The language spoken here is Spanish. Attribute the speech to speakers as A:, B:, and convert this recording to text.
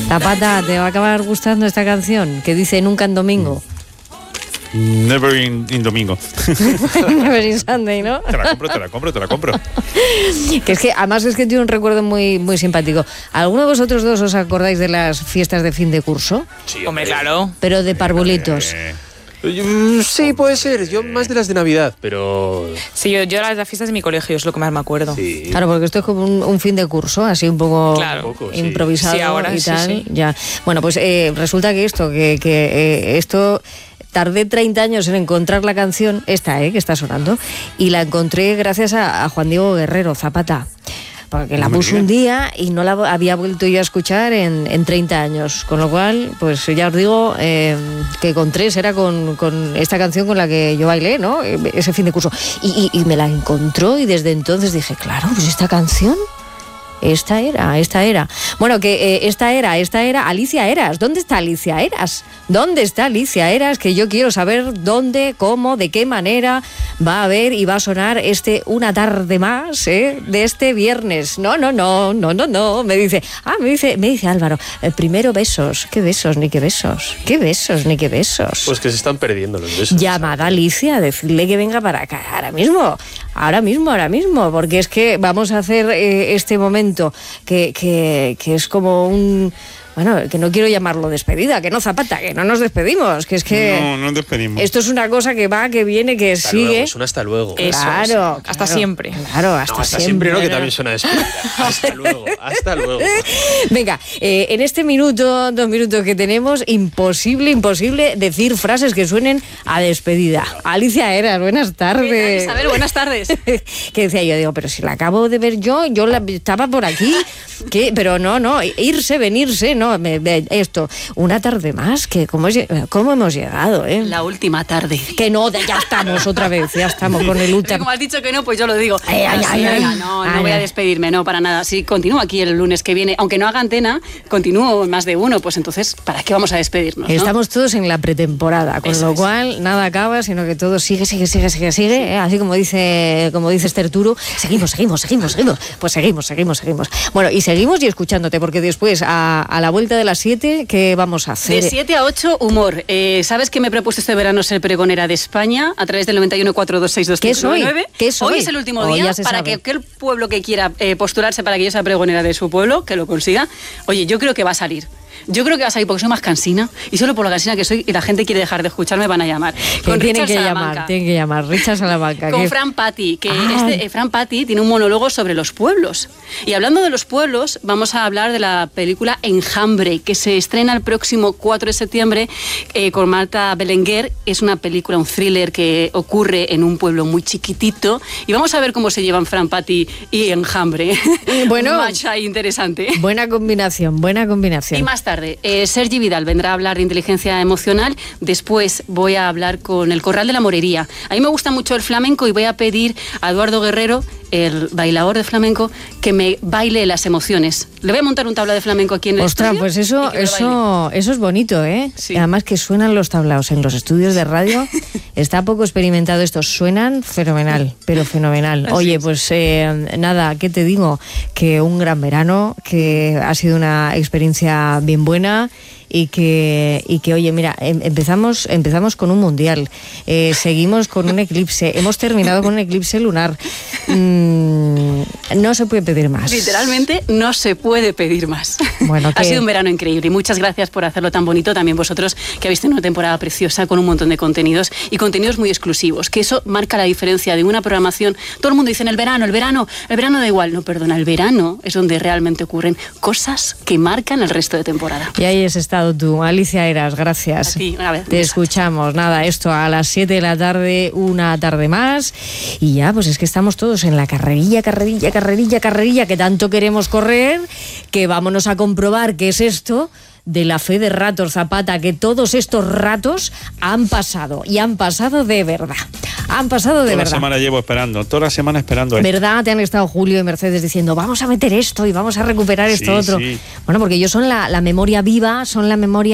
A: Zapata, ¿te va a acabar gustando esta canción? Que dice Nunca en Domingo.
B: Never in Domingo.
A: Never in Sunday, ¿no?
B: Te la compro.
A: Que es que, además, es que tiene un recuerdo muy, muy simpático. ¿Alguno de vosotros dos os acordáis de las fiestas de fin de curso?
C: Sí, hombre, claro.
A: Pero de parvulitos.
D: Sí, puede ser. Yo más de las de Navidad, pero...
C: Sí, yo las fiestas de mi colegio es lo que más me acuerdo.
D: Sí.
A: Claro, porque esto es como un fin de curso, así un poco,
C: Claro.
A: improvisado
C: Sí, ahora
A: y
C: sí,
A: tal.
C: sí.
A: Ya. Bueno, pues resulta que esto... Tardé 30 años en encontrar la canción, esta, que está sonando, y la encontré gracias a Juan Diego Guerrero, Zapata. Porque la puse un día y no la había vuelto yo a escuchar en 30 años. Con lo cual, pues ya os digo que con 3 era con esta canción con la que yo bailé, ¿no? Ese fin de curso. Y me la encontró y desde entonces dije, claro, pues esta canción... Esta era. Bueno, que esta era Alicia Eras. ¿Dónde está Alicia Eras? ¿Dónde está Alicia Eras? Que yo quiero saber dónde, cómo, de qué manera va a haber y va a sonar Una tarde más, de este viernes. No. Me dice Álvaro, primero besos. ¿Qué besos ni qué besos? ¿Qué besos ni qué besos?
D: Pues que se están perdiendo los besos.
A: Llamada a Alicia, decirle que venga para acá ahora mismo, porque es que vamos a hacer este momento que es como un... Bueno, que no quiero llamarlo despedida, que no, Zapata, que no nos despedimos, que es que...
B: No nos despedimos.
A: Esto es una cosa que va, que viene, que
D: hasta
A: sigue...
D: Luego, es un hasta luego.
A: Claro,
C: hasta siempre.
A: Claro, hasta siempre.
D: No, que también suena despedida. Hasta luego.
A: Venga, en este minuto, 2 minutos que tenemos, imposible decir frases que suenen a despedida. Alicia Eras, buenas tardes.
E: Isabel, buenas tardes.
A: Que decía yo, digo, pero si la acabo de ver yo estaba por aquí, pero no, irse, venirse, no, esto, una tarde más, que cómo hemos llegado,
E: La última tarde.
A: Que no, ya estamos otra vez, ya estamos con el último.
E: Como has dicho que no, pues yo lo digo. No voy a despedirme, no, para nada. Sí, continúo aquí el lunes que viene, aunque no haga antena, continúo más de uno, pues entonces, ¿para qué vamos a despedirnos?
A: Estamos todos en la pretemporada, con lo cual nada acaba, sino que todo sigue, así como dice Esther Turo, seguimos. Pues seguimos. Bueno, y seguimos y escuchándote, porque después, a la vuelta de las 7, ¿qué vamos a hacer?
E: De 7 a 8, humor. ¿Sabes que me he propuesto este verano ser pregonera de España a través del 91-426-2599?
A: ¿Qué soy?
E: Hoy es el último día para que aquel pueblo que quiera postularse para que yo sea pregonera de su pueblo, que lo consiga. Oye, yo creo que va a salir. Porque soy más cansina y solo por la cansina que soy y la gente quiere dejar de escucharme van a llamar.
A: Tienen que llamar, Richard Salamanca.
E: Con Fran Patti, Fran Patti tiene un monólogo sobre los pueblos. Y hablando de los pueblos, vamos a hablar de la película Enjambre, que se estrena el próximo 4 de septiembre con Marta Belenguer. Es una película, un thriller que ocurre en un pueblo muy chiquitito y vamos a ver cómo se llevan Fran Patti y Enjambre.
A: Bueno,
E: un match ahí interesante.
A: Buena combinación.
E: Y más tarde, Sergi Vidal vendrá a hablar de inteligencia emocional. Después voy a hablar con el Corral de la Morería. A mí me gusta mucho el flamenco y voy a pedir a Eduardo Guerrero, el bailador de flamenco, que me baile las emociones. Le voy a montar un tablao de flamenco aquí en el estudio.
A: Ostras, pues eso es bonito, ¿eh?
E: Sí.
A: Además que suenan los tablaos en los estudios de radio. Está poco experimentado esto. Suenan fenomenal, pero fenomenal. Oye, pues nada, ¿qué te digo? Que un gran verano, que ha sido una experiencia bien buena y que oye, mira, empezamos con un mundial, seguimos con un eclipse, hemos terminado con un eclipse lunar. No se puede pedir más.
E: Literalmente no se puede pedir más.
A: Bueno,
E: ha sido un verano increíble y muchas gracias por hacerlo tan bonito. También vosotros, que habéis tenido una temporada preciosa con un montón de contenidos y contenidos muy exclusivos, que eso marca la diferencia de una programación. Todo el mundo dice el verano da igual. No, perdona, el verano es donde realmente ocurren cosas que marcan el resto de temporada.
A: Y ahí has estado tú, Alicia Eras, gracias.
E: A ti, una vez.
A: Te escuchamos. Nada, esto a las 7 de la tarde, una tarde más. Y ya, pues es que estamos todos en la carrerilla que tanto queremos correr, que vámonos a comprobar qué es esto de la fe de ratos, Zapata, que todos estos ratos han pasado, y han pasado de verdad. Toda la
B: semana llevo esperando, esto.
A: ¿Verdad? Te han estado Julio y Mercedes diciendo, vamos a meter esto y vamos a recuperar esto otro.
B: Sí.
A: Bueno, porque ellos son la memoria viva, son la memoria